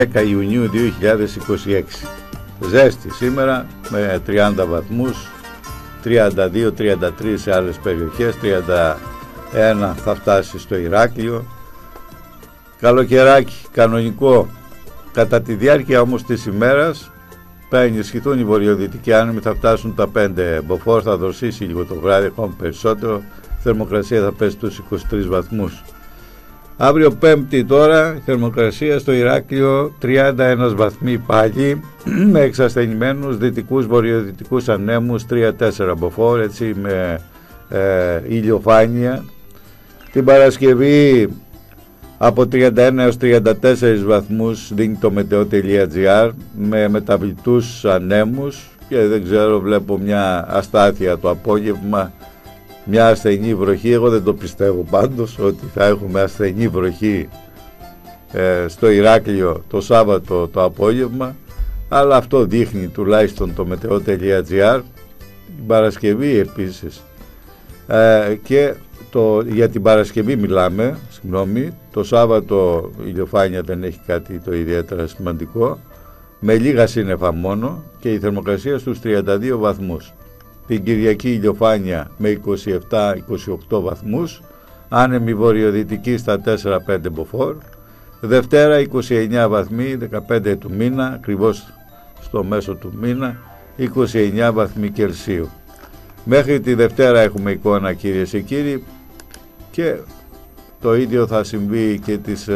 10 Ιουνίου 2026. Ζέστη σήμερα με 30 βαθμούς, 32-33 σε άλλες περιοχές, 31 θα φτάσει στο Ηράκλειο. Καλοκαιράκι κανονικό. Κατά τη διάρκεια όμως της ημέρας θα ενισχυθούν οι βορειοδυτικοί άνεμοι, θα φτάσουν τα 5 μποφόρ, θα δροσίσει λίγο το βράδυ ακόμη περισσότερο, θερμοκρασία θα πέσει στους 23 βαθμούς. Αύριο Πέμπτη τώρα, η θερμοκρασία στο Ηράκλειο 31 βαθμοί πάλι, με εξασθενημένους δυτικούς βορειοδυτικούς ανέμους 3-4 μποφόρ, έτσι με ηλιοφάνεια. Την Παρασκευή από 31 έως 34 βαθμούς δίνει το meteo.gr με μεταβλητούς ανέμους και δεν ξέρω, βλέπω μια αστάθεια το απόγευμα, μια ασθενή βροχή. Εγώ δεν το πιστεύω πάντως ότι θα έχουμε ασθενή βροχή στο Ηράκλειο το Σάββατο το απόγευμα, αλλά αυτό δείχνει τουλάχιστον το meteo.gr. Την Παρασκευή επίσης και για την Παρασκευή μιλάμε, το Σάββατο η ηλιοφάνεια δεν έχει κάτι το ιδιαίτερα σημαντικό, με λίγα σύννεφα μόνο και η θερμοκρασία στους 32 βαθμούς. Την Κυριακή ηλιοφάνεια με 27-28 βαθμούς, άνεμη βορειοδυτική στα 4-5 μποφόρ. Δευτέρα 29 βαθμοί, 15 του μήνα, ακριβώς στο μέσο του μήνα, 29 βαθμοί Κελσίου. Μέχρι τη Δευτέρα έχουμε εικόνα, κυρίες και κύριοι, και το ίδιο θα συμβεί και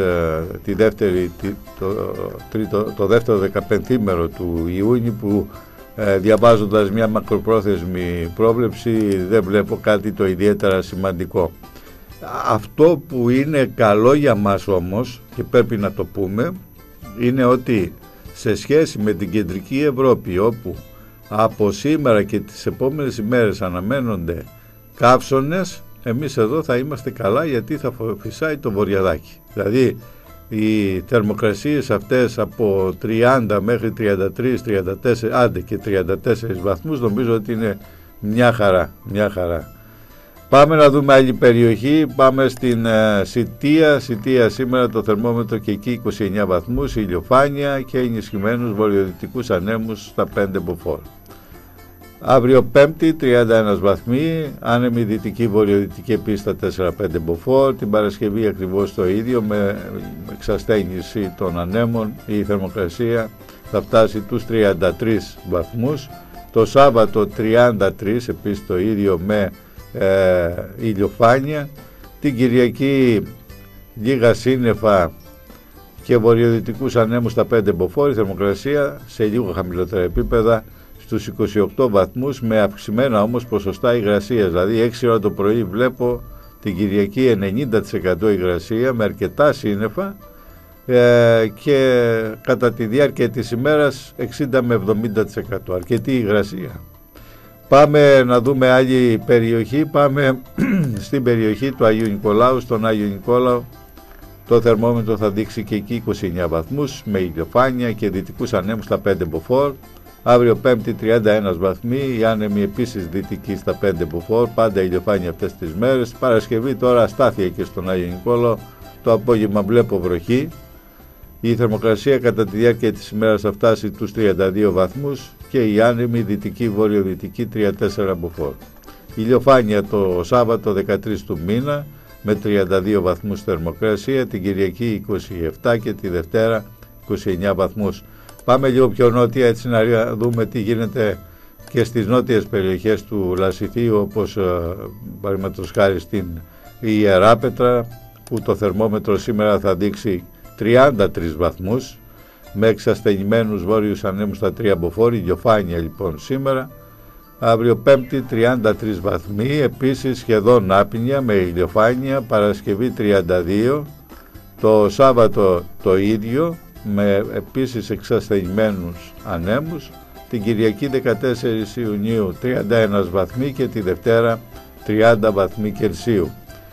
το δεύτερο 15ήμερο του Ιούνιου, που διαβάζοντας μια μακροπρόθεσμη πρόβλεψη δεν βλέπω κάτι το ιδιαίτερα σημαντικό. Αυτό που είναι καλό για μας όμως, και πρέπει να το πούμε, είναι ότι σε σχέση με την κεντρική Ευρώπη, όπου από σήμερα και τις επόμενες ημέρες αναμένονται καύσονες, εμείς εδώ θα είμαστε καλά, γιατί θα φυσάει το βορειαδάκι. Δηλαδή οι θερμοκρασίες αυτές από 30 μέχρι 33, 34, άντε και 34 βαθμούς, νομίζω ότι είναι μια χαρά. Πάμε να δούμε άλλη περιοχή. Πάμε στην Σιτία σήμερα το θερμόμετρο και εκεί 29 βαθμούς, ηλιοφάνεια και ενισχυμένους βορειοδυτικούς ανέμους στα 5 μποφόρ. Αύριο Πέμπτη 31 βαθμοί, άνεμη δυτική βορειοδυτική επίσης στα 4-5 μποφόρ. Την Παρασκευή ακριβώς το ίδιο, με εξασθένηση των ανέμων, η θερμοκρασία θα φτάσει τους 33 βαθμούς. Το Σάββατο 33 επίσης το ίδιο, με ηλιοφάνεια. Την Κυριακή λίγα σύννεφα και βορειοδυτικούς ανέμους στα 5 μποφόρ, η θερμοκρασία σε λίγο χαμηλότερα επίπεδα στους 28 βαθμούς, με αυξημένα όμως ποσοστά υγρασίας. Δηλαδή 6 ώρα το πρωί βλέπω την Κυριακή 90% υγρασία με αρκετά σύννεφα και κατά τη διάρκεια της ημέρας 60 με 70%, αρκετή υγρασία. Πάμε να δούμε άλλη περιοχή. Πάμε στην περιοχή του Αγίου Νικολάου. Στον Άγιο Νικόλαο το θερμόμετρο θα δείξει και εκεί 29 βαθμούς με ηλιοφάνεια και δυτικούς ανέμους στα 5 μποφόρ. Αύριο Πέμπτη 31 βαθμοί, οι άνεμοι επίσης δυτικοί στα 5 μποφόρ, πάντα ηλιοφάνεια αυτές τις μέρες. Παρασκευή τώρα αστάθεια και στον Άγιο Νικόλαο, το απόγευμα βλέπω βροχή. Η θερμοκρασία κατά τη διάρκεια της ημέρας θα φτάσει τους 32 βαθμούς και οι άνεμοι δυτική βορειοδυτική 3-4 μποφόρ. Ηλιοφάνεια το Σάββατο 13 του μήνα με 32 βαθμούς θερμοκρασία, την Κυριακή 27 και τη Δευτέρα 29 βαθμούς. Πάμε λίγο πιο νότια, έτσι να δούμε τι γίνεται και στις νότιες περιοχές του Λασιθίου, όπως παραδείγματος χάρη στην Ιεράπετρα, που το θερμόμετρο σήμερα θα δείξει 33 βαθμούς με εξασθενημένους βόρειους ανέμους στα 3 μποφόρ, ηλιοφάνεια λοιπόν σήμερα. Αύριο Πέμπτη 33 βαθμοί, επίσης σχεδόν άπινια με ηλιοφάνεια. Παρασκευή 32, το Σάββατο το ίδιο, με επίσης εξασθενημένους ανέμους. Την Κυριακή 14 Ιουνίου 31 βαθμοί και τη Δευτέρα 30 βαθμοί Κελσίου.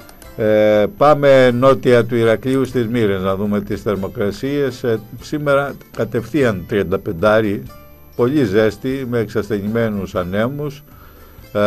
Πάμε νότια του Ηρακλείου στις Μύρες να δούμε τις θερμοκρασίες. Σήμερα κατευθείαν 35, πολύ ζέστη με εξασθενημένους ανέμους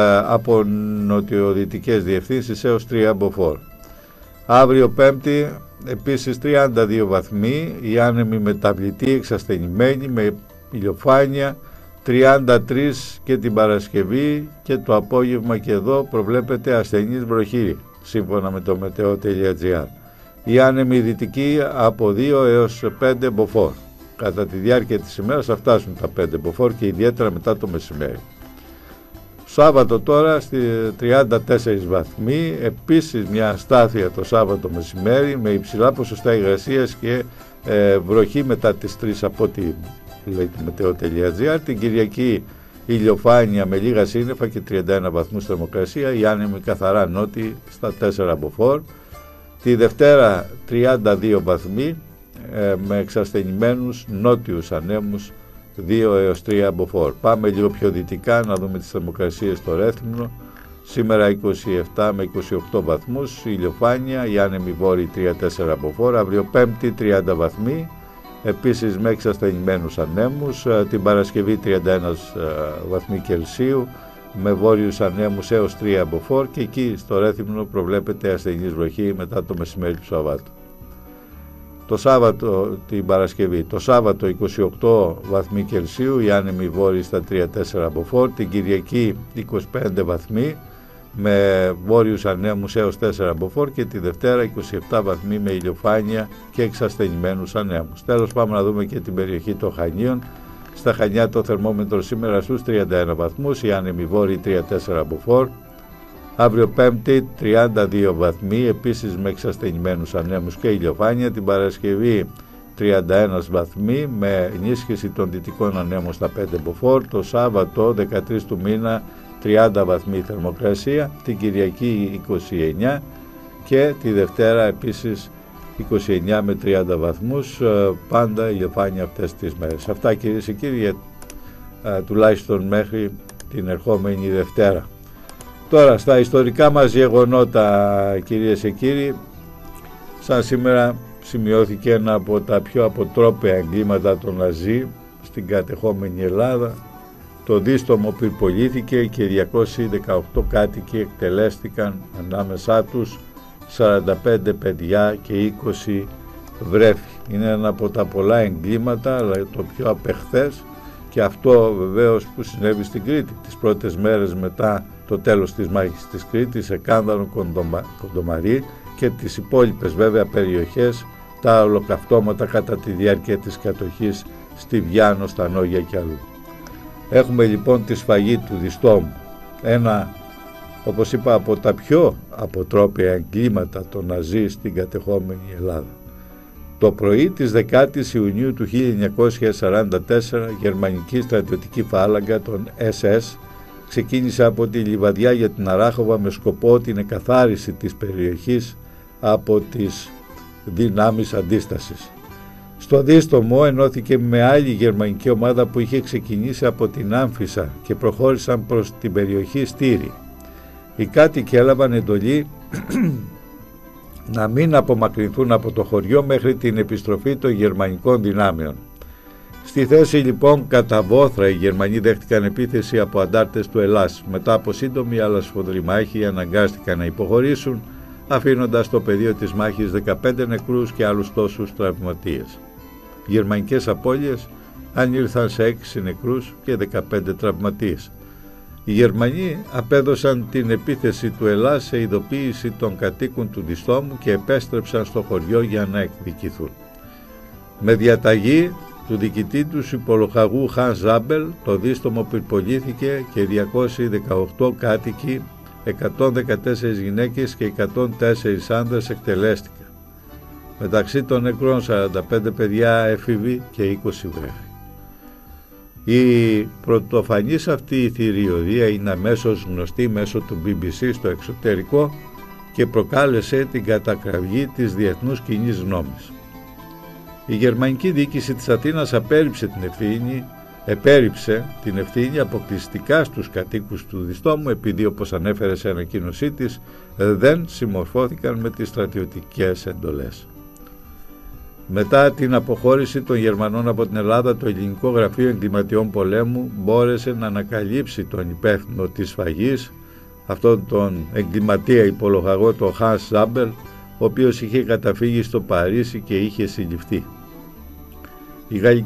από νοτιοδυτικές διευθύνσεις έως 3 μποφόρ. Αύριο Πέμπτη επίσης 32 βαθμοί, οι άνεμοι μεταβλητοί εξασθενημένοι με ηλιοφάνεια, 33 και την Παρασκευή, και το απόγευμα και εδώ προβλέπεται ασθενής βροχή, σύμφωνα με το meteo.gr. Οι άνεμοι δυτικοί από 2 έως 5 μποφόρ. Κατά τη διάρκεια της ημέρας θα φτάσουν τα 5 μποφόρ και ιδιαίτερα μετά το μεσημέρι. Σάββατο τώρα στη 34 βαθμοί, επίσης μια αστάθεια το Σάββατο μεσημέρι με υψηλά ποσοστά υγρασίας και βροχή μετά τις 3 από ό,τι λέει το meteo.gr. Την Κυριακή ηλιοφάνεια με λίγα σύννεφα και 31 βαθμούς θερμοκρασία, οι άνεμοι καθαρά νότιοι στα 4 μποφόρ. Τη Δευτέρα 32 βαθμοί με εξασθενημένους νότιους ανέμους 2 έως 3 μποφόρ. Πάμε λίγο πιο δυτικά να δούμε τις θερμοκρασίες στο Ρέθυμνο. Σήμερα 27 με 28 βαθμούς, ηλιοφάνεια, οι άνεμοι βόρειοι 3-4 μποφόρ. Αύριο Πέμπτη 30 βαθμοί, επίσης με εξασθενημένους ανέμους. Την Παρασκευή 31 βαθμοί Κελσίου με βόρειους ανέμους έως 3 μποφόρ, και εκεί στο Ρέθυμνο προβλέπεται ασθενής βροχή μετά το μεσημέρι του Σαββάτου. Το Σάββατο, την Παρασκευή, το Σάββατο 28 βαθμοί Κελσίου, οι άνεμοι βόρειοι στα 3-4 μποφόρ. Την Κυριακή 25 βαθμοί με βόρειους ανέμους έως 4 μποφόρ, και τη Δευτέρα 27 βαθμοί με ηλιοφάνεια και εξασθενημένους ανέμους. Τέλος πάμε να δούμε και την περιοχή των Χανίων. Στα Χανιά το θερμόμετρο σήμερα στους 31 βαθμούς, οι άνεμοι βόρειοι 3-4 μποφόρ. Αύριο Πέμπτη 32 βαθμοί, επίσης με εξασθενημένους ανέμους και ηλιοφάνεια. Την Παρασκευή 31 βαθμοί με ενίσχυση των δυτικών ανέμων στα 5 μποφόρ. Το Σάββατο 13 του μήνα 30 βαθμοί θερμοκρασία. Την Κυριακή 29 και τη Δευτέρα επίσης 29 με 30 βαθμούς, πάντα ηλιοφάνεια αυτές τις μέρες. Αυτά κυρίες και κύριοι, τουλάχιστον μέχρι την ερχόμενη Δευτέρα. Τώρα στα ιστορικά μας γεγονότα κυρίες και κύριοι, σαν σήμερα σημειώθηκε ένα από τα πιο αποτρόπαια εγκλήματα των Ναζί στην κατεχόμενη Ελλάδα. Το δίστομο πυρπολήθηκε και 218 κάτοικοι εκτελέστηκαν, ανάμεσά τους 45 παιδιά και 20 βρέφη. Είναι ένα από τα πολλά εγκλήματα, αλλά το πιο απεχθές, και αυτό βεβαίως που συνέβη στην Κρήτη τις πρώτες μέρες μετά το τέλος της μάχης της Κρήτης, σε Κάνδανο, Κοντομαρί και τις υπόλοιπες βέβαια περιοχές, τα ολοκαυτώματα κατά τη διάρκεια της κατοχής στη Βιάνο, στα Νόγια και αλλού. Έχουμε λοιπόν τη σφαγή του διστόμου, ένα, όπως είπα, από τα πιο αποτρόπαια εγκλήματα των Ναζί στην κατεχόμενη Ελλάδα. Το πρωί της 10ης Ιουνίου του 1944, γερμανική στρατιωτική φάλαγγα των SS ξεκίνησε από τη Λιβαδιά για την Αράχοβα με σκοπό την εκαθάριση της περιοχής από τις δυνάμεις αντίστασης. Στο δίστομο ενώθηκε με άλλη γερμανική ομάδα που είχε ξεκινήσει από την Άμφισσα και προχώρησαν προς την περιοχή Στήρι. Οι κάτοικοι έλαβαν εντολή να μην απομακρυνθούν από το χωριό μέχρι την επιστροφή των γερμανικών δυνάμεων. Στη θέση λοιπόν κατά βόθρα οι Γερμανοί δέχτηκαν επίθεση από αντάρτες του Ελλάς. Μετά από σύντομη αλλά σφοδρή μάχη αναγκάστηκαν να υποχωρήσουν, αφήνοντας στο πεδίο της μάχης 15 νεκρούς και άλλους τόσους τραυματίες. Οι γερμανικές απώλειες ανήλθαν σε 6 νεκρούς και 15 τραυματίες. Οι Γερμανοί απέδωσαν την επίθεση του Ελλάς σε ειδοποίηση των κατοίκων του διστόμου και επέστρεψαν στο χωριό για να εκδικηθούν. Με διαταγή του διοικητή τους υπολοχαγού Χαν Ζάμπελ, το δίστομο πυρπολήθηκε και 218 κάτοικοι, 114 γυναίκες και 104 άντρες εκτελέστηκαν. Μεταξύ των νεκρών 45 παιδιά έφηβοι και 20 βρέφη. Η πρωτοφανής αυτή η θηριωδία είναι αμέσως γνωστή μέσω του BBC στο εξωτερικό και προκάλεσε την κατακραυγή της διεθνούς κοινής γνώμης. Η γερμανική διοίκηση της Αθήνας απέρριψε την ευθύνη αποκλειστικά στους κατοίκους του διστόμου, επειδή, όπως ανέφερε σε ανακοίνωσή της, δεν συμμορφώθηκαν με τις στρατιωτικές εντολές. Μετά την αποχώρηση των Γερμανών από την Ελλάδα, το Ελληνικό Γραφείο Εγκληματιών Πολέμου μπόρεσε να ανακαλύψει τον υπεύθυνο της σφαγής, αυτόν τον εγκληματία υπολογαγό, τον Hans Zabel, ο οποίος είχε καταφύγει στο Παρίσι και είχε συλληφθεί. Η